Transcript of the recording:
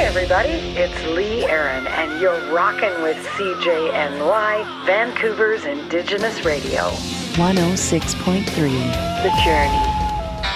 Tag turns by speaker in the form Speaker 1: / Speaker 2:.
Speaker 1: everybody, it's Lee Aaron, and you're rocking with CJNY, Vancouver's Indigenous Radio.
Speaker 2: 106.3.
Speaker 1: The Journey.